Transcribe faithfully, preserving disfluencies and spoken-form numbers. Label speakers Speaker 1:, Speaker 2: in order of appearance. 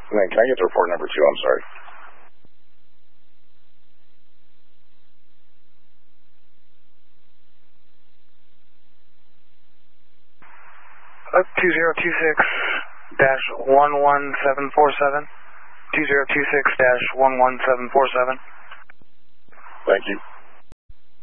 Speaker 1: And then can I get the report number two? I'm sorry.
Speaker 2: Uh, two zero two six dash one one seven four seven. two zero two six dash one one seven four seven.
Speaker 1: Thank you.